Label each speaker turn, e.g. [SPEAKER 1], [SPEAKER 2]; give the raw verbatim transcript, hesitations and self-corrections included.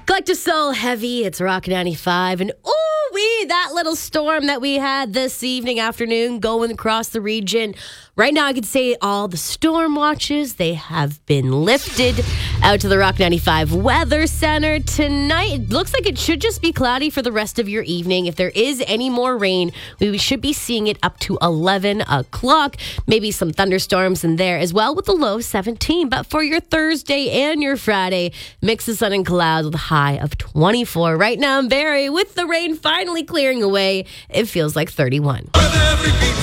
[SPEAKER 1] Collective Soul Heavy, it's Rock ninety-five. And ooh wee, that little storm that we had this evening, afternoon, going across the region. Right now, I could say all the storm watches, they have been lifted out to the Rock ninety-five Weather Center tonight. It looks like it should just be cloudy for the rest of your evening. If there is any more rain, we should be seeing it up to eleven o'clock. Maybe some thunderstorms in there as well with the low seventeen. But for your Thursday and your Friday, mix of sun and clouds with a high of twenty-four. Right now, I'm Barry with the rain finally clearing away. It feels like thirty-one.